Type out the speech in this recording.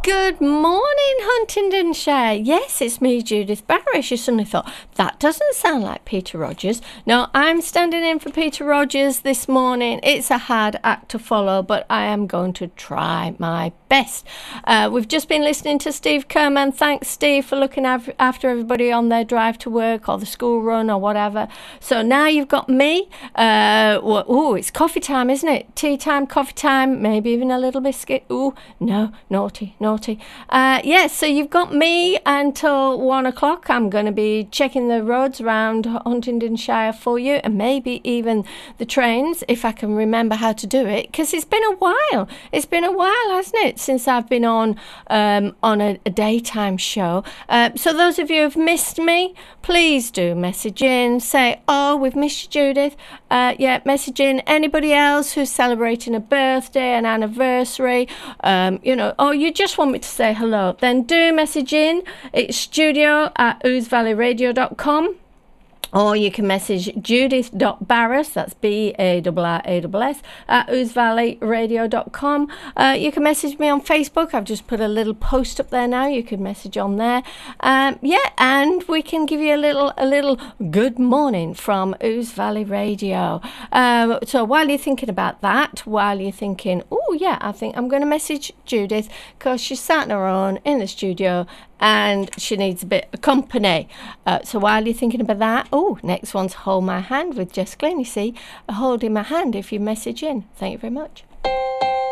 Good morning, Huntingdonshire. Yes, it's me, Judith Barrish. You suddenly thought, that doesn't sound like Peter Rogers. No, I'm standing in for Peter Rogers this morning. It's a hard act to follow, but I am going to try my best. We've just been listening to Steve Kerman. Thanks, Steve, for looking after everybody on their drive to work or the school run or whatever. So now you've got me. It's coffee time, isn't it? Tea time, coffee time, maybe even a little biscuit. Ooh, no, naughty. So you've got me until 1 o'clock. I'm going to be checking the roads around Huntingdonshire for you, and maybe even the trains, if I can remember how to do it, because it's been a while. It's been a while, hasn't it, since I've been on a daytime show. So those of you who've missed me, please do message in. Say, oh, we've missed you, Judith. Message in. Anybody else who's celebrating a birthday, an anniversary, you just want me to say hello, then do message in. It's studio@ousevalleyradio.com. Or you can message judith.barras, that's BARRAS, at ousevalleyradio.com. You can message me on Facebook. I've just put a little post up there now. You can message on there. And we can give you a little good morning from Ouse Valley Radio. So while you're thinking about that, I think I'm going to message Judith, because she's sat on her own in the studio and she needs a bit of company. So while you're thinking about that, next one's Hold My Hand with Jess Glynn. You see, holding my hand if you message in. Thank you very much.